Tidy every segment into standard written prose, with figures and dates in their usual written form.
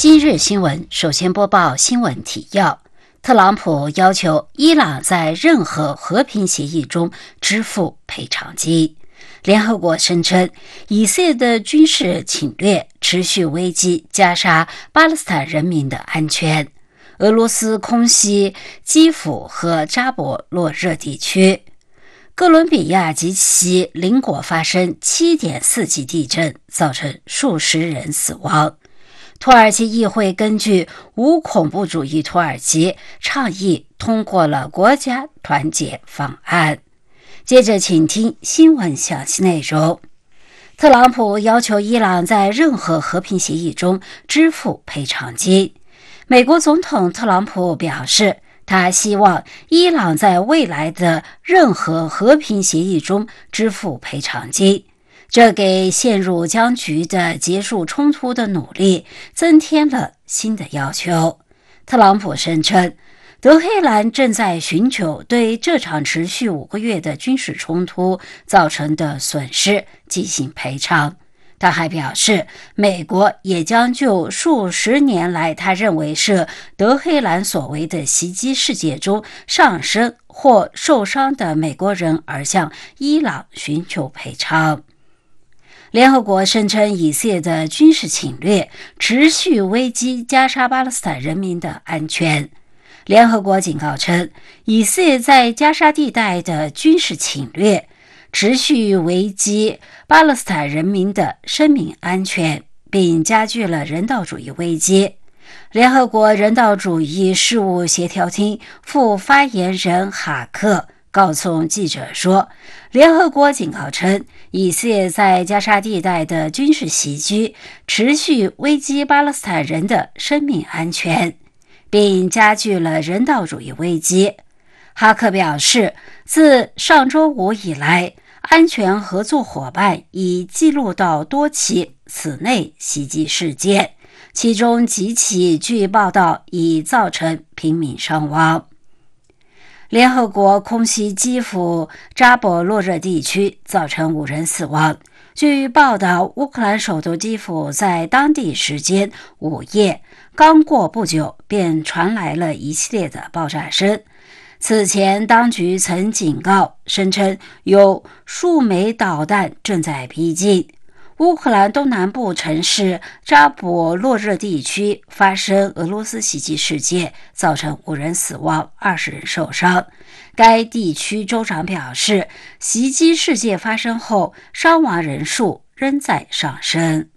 今日新闻，首先播报新闻提要。特朗普要求伊朗在任何和平协议中支付赔偿金。联合国声称，以色列的军事侵略持续危及加沙巴勒斯坦人民的安全。俄罗斯空袭基辅和扎波罗热地区。哥伦比亚及其邻国发生 7.4 级地震，造成数十人死亡。土耳其议会根据无恐怖主义土耳其倡议通过了国家团结方案。接着请听新闻详细内容。特朗普要求伊朗在任何和平协议中支付赔偿金。美国总统特朗普表示，他希望伊朗在未来的任何和平协议中支付赔偿金。这给陷入僵局的结束冲突的努力增添了新的要求。特朗普声称，德黑兰正在寻求对这场持续5个月的军事冲突造成的损失进行赔偿。他还表示，美国也将就数十年来他认为是德黑兰所为的袭击事件中丧生或受伤的美国人而向伊朗寻求赔偿。联合国声称，以色列的军事侵略持续危及加沙巴勒斯坦人民的安全。联合国警告称，以色列在加沙地带的军事侵略持续危及巴勒斯坦人民的生命安全，并加剧了人道主义危机。联合国人道主义事务协调厅副发言人哈克告诉记者说，联合国警告称，以色列在加沙地带的军事袭击持续危及巴勒斯坦人的生命安全，并加剧了人道主义危机。哈克表示，自上周五以来，安全合作伙伴已记录到多起此类袭击事件，其中几起据报道已造成平民伤亡。联合国空袭基辅扎波罗热地区，造成5人死亡。据报道，乌克兰首都基辅在当地时间午夜刚过不久，便传来了一系列的爆炸声。此前，当局曾警告，声称有数枚导弹正在逼近。乌克兰东南部城市扎波罗热地区发生俄罗斯袭击事件，造成5人死亡，20人受伤。该地区州长表示，袭击事件发生后，伤亡人数仍在上升。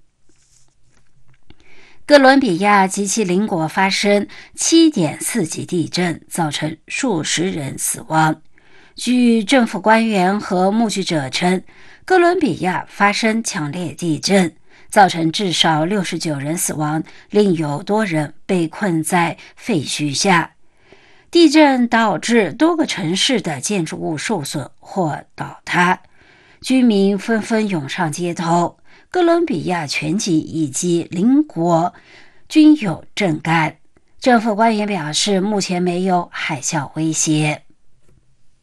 哥伦比亚及其邻国发生 7.4 级地震，造成数十人死亡。据政府官员和目击者称，哥伦比亚发生强烈地震，造成至少69人死亡，另有多人被困在废墟下。地震导致多个城市的建筑物受损或倒塌，居民纷纷涌上街头。哥伦比亚全境以及邻国均有震感。政府官员表示，目前没有海啸威胁。